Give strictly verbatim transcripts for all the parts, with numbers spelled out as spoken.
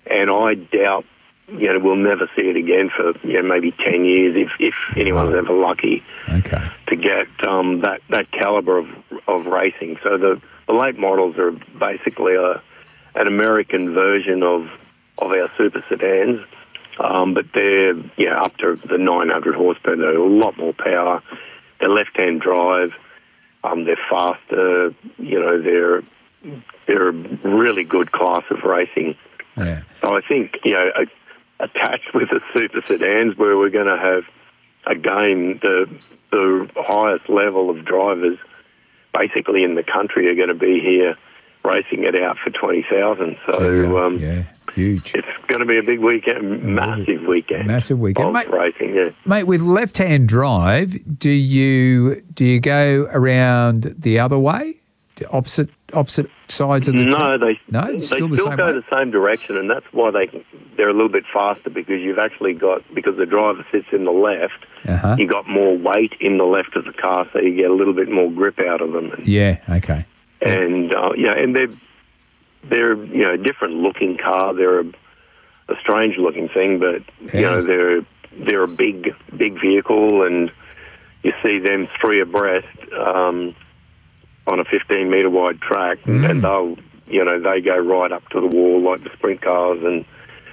and I doubt, you know, we'll never see it again for, you know, maybe ten years if, if anyone's ever lucky okay. to get um, that, that calibre of, of racing. So the, the late models are basically a, an American version of, of our super sedans, um, but they're, yeah, up to the nine hundred horsepower. They're a lot more power. They're left-hand drive. Um, they're faster. You know, they're they're a really good class of racing. Yeah. So I think, you know, a, attached with the super sedans, where we're going to have, again, the the highest level of drivers basically in the country are going to be here racing it out for twenty thousand. So, yeah, um, yeah, huge. It's going to be a big weekend, massive weekend. Massive weekend. Of Mate, racing, yeah. Mate, with left-hand drive, do you do you go around the other way, the opposite opposite sides of the No, track? they no, they it's still, still the same go way? the same direction, and that's why they they're a little bit faster, because you've actually got, because the driver sits in the left, Uh-huh. you got more weight in the left of the car, so you get a little bit more grip out of them. And, Yeah. Okay. and uh, yeah, and they're they're you know a different looking car. They're a, a strange looking thing, but you know Yes. they're they're a big big vehicle, and you see them three abreast um, on a fifteen metre wide track, Mm. and they'll you know they go right up to the wall like the sprint cars, and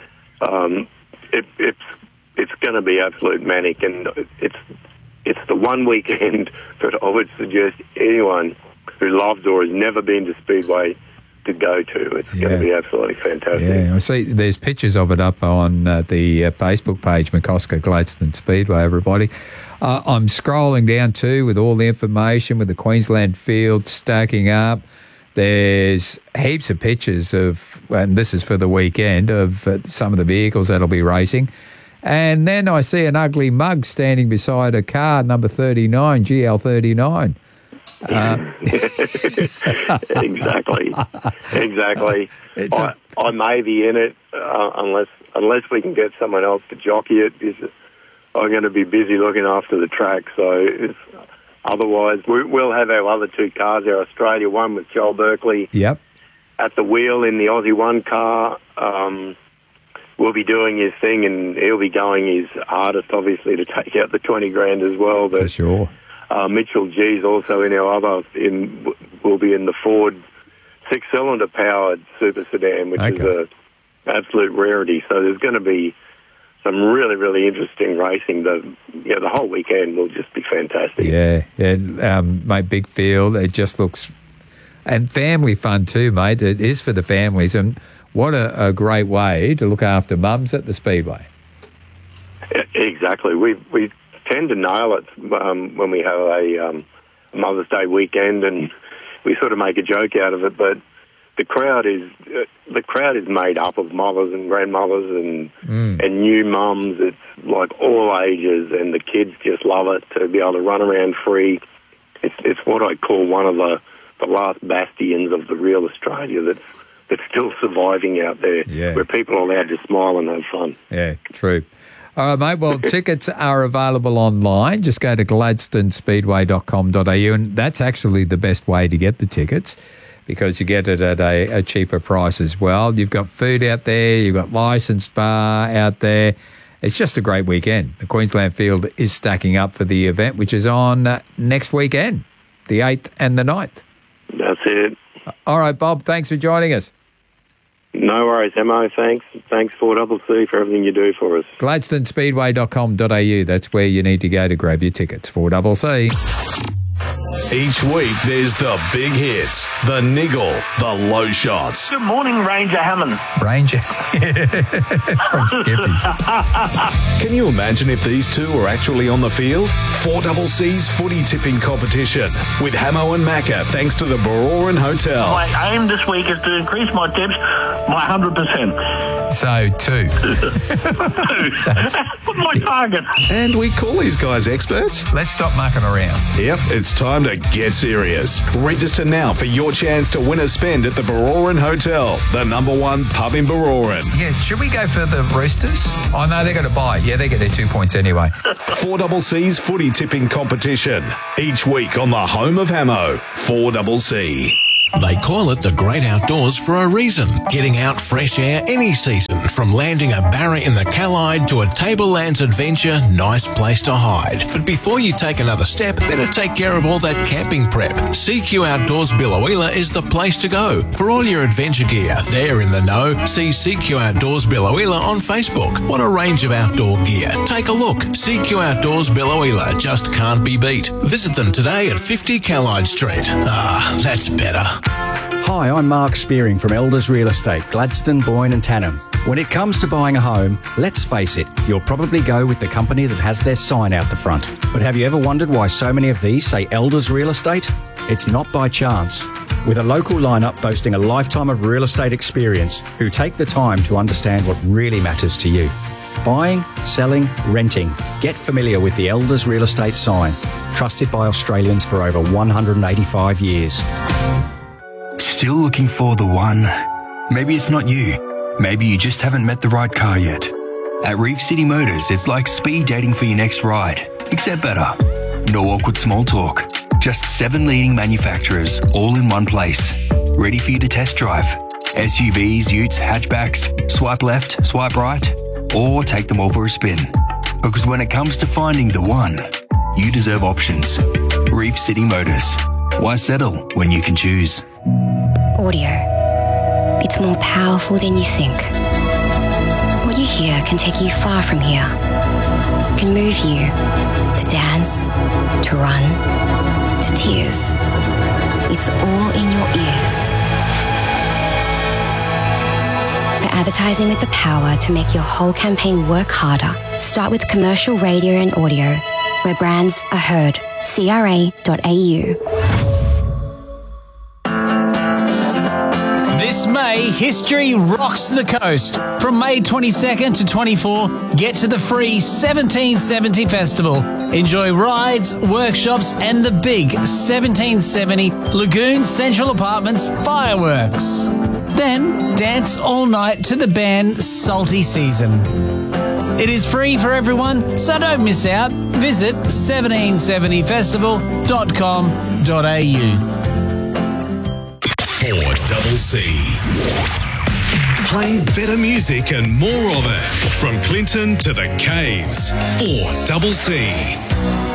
um, it, it's it's going to be absolute manic, and it's it's the one weekend that I would suggest anyone who loves or has never been to Speedway to go to. It's Yeah. going to be absolutely fantastic. Yeah, I see there's pictures of it up on uh, the uh, Facebook page, McCosker Gladstone Speedway, everybody. Uh, I'm scrolling down too with all the information with the Queensland field stacking up. There's heaps of pictures of, and this is for the weekend, of uh, some of the vehicles that'll be racing. And then I see an ugly mug standing beside a car, number thirty-nine, G L thirty-nine. Uh, exactly, exactly. It's I, a- I may be in it uh, unless unless we can get someone else to jockey it, because I'm going to be busy looking after the track. So it's, otherwise, we, we'll have our other two cars, our Australia one with Joel Berkeley Yep. at the wheel in the Aussie one car. Um, will be doing his thing, and he'll be going his hardest, obviously, to take out the twenty grand as well. But For sure. Uh, Mitchell G's also in our other, in, will be in the Ford six-cylinder powered super sedan, which Okay. is a absolute rarity. So there's going to be some really, really interesting racing. The yeah, the whole weekend will just be fantastic. Yeah, yeah, um, mate, big field. It just looks, and family fun too, mate. It is for the families, and what a, a great way to look after mums at the Speedway. E- Exactly. We we tend to nail it um, when we have a um, Mother's Day weekend, and we sort of make a joke out of it. But the crowd is uh, the crowd is made up of mothers and grandmothers and Mm. and new mums. It's like all ages, and the kids just love it to be able to run around free. It's it's what I call one of the, the last bastions of the real Australia that's that's still surviving out there, Yeah. where people are allowed to smile and have fun. Yeah, true. All right, mate. Well, tickets are available online. Just go to gladstone speedway dot com dot a u, and that's actually the best way to get the tickets, because you get it at a, a cheaper price as well. You've got food out there. You've got licensed bar out there. It's just a great weekend. The Queensland field is stacking up for the event, which is on uh, next weekend, the eighth and the ninth. That's it. All right, Bob, thanks for joining us. No worries, Mo. Thanks. Thanks, four C C, for everything you do for us. gladstone speedway dot com dot a u. That's where you need to go to grab your tickets. four C C. Each week, there's the big hits, the niggle, the low shots. Good morning, Ranger Hammond. Ranger from Skippy. Can you imagine if these two were actually on the field? four C C's footy tipping competition with Hamo and Macca, thanks to the Baroran Hotel. My aim this week is to increase my tips by one hundred percent. So, two. What's my target? And we call these guys experts. Let's stop mucking around. Yep, it's time to get serious. Register now for your chance to win a spend at the Baroran Hotel, the number one pub in Baroran. Yeah, should we go for the Roosters? Oh, no, they're going to buy it. Yeah, they get their two points anyway. four C C's footy tipping competition. Each week on the home of Hamo, four C C. They call it the great outdoors for a reason. Getting out fresh air any season, from landing a barra in the Callide to a Tablelands adventure, nice place to hide. But before you take another step, better take care of all that camping prep. C Q Outdoors Billowheeler is the place to go. For all your adventure gear, they're in the know. See C Q Outdoors Billowheeler on Facebook. What a range of outdoor gear. Take a look. C Q Outdoors Billowheeler just can't be beat. Visit them today at fifty Callide Street. Ah, that's better. Hi, I'm Mark Spearing from Elders Real Estate, Gladstone, Boyne and Tannum. When it comes to buying a home, let's face it, you'll probably go with the company that has their sign out the front. But have you ever wondered why so many of these say Elders Real Estate? It's not by chance. With a local lineup boasting a lifetime of real estate experience, who take the time to understand what really matters to you. Buying, selling, renting. Get familiar with the Elders Real Estate sign. Trusted by Australians for over one hundred eighty-five years. Still looking for the one? Maybe it's not you. Maybe you just haven't met the right car yet. At Reef City Motors, it's like speed dating for your next ride, except better. No awkward small talk. Just seven leading manufacturers, all in one place. Ready for you to test drive. S U Vs, utes, hatchbacks, swipe left, swipe right, or take them all for a spin. Because when it comes to finding the one, you deserve options. Reef City Motors. Why settle when you can choose? Audio. It's more powerful than you think. What you hear can take you far from here. It can move you to dance, to run, to tears. It's all in your ears. For advertising with the power to make your whole campaign work harder, start with commercial radio and audio, where brands are heard. C R A dot A U. This May, history rocks the coast. From May twenty-second to twenty-fourth, get to the free seventeen seventy Festival. Enjoy rides, workshops, and the big seventeen seventy Lagoon Central Apartments fireworks. Then, dance all night to the band Salty Season. It is free for everyone, so don't miss out. Visit seventeen seventy festival dot com dot a u. four double C. Play better music and more of it. From Clinton to the Caves. four double C.